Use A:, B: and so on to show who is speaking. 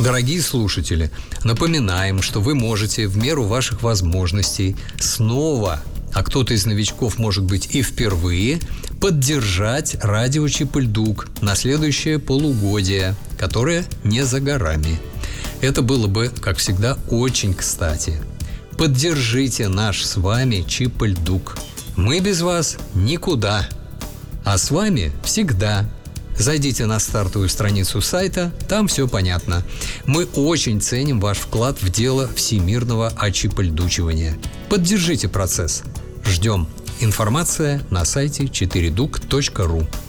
A: Дорогие слушатели, напоминаем, что вы можете в меру ваших возможностей снова, а кто-то из новичков, может быть, и впервые, поддержать радио Чип-и-Ль-Дук на следующее полугодие, которое не за горами. Это было бы, как всегда, очень кстати. Поддержите наш с вами Чип-и-Ль-Дук. Мы без вас никуда, а с вами всегда. Зайдите на стартовую страницу сайта, там все понятно. Мы очень ценим ваш вклад в дело всемирного очиполь-дучивания. Поддержите процесс. Ждем. Информация на сайте 4duк.ru.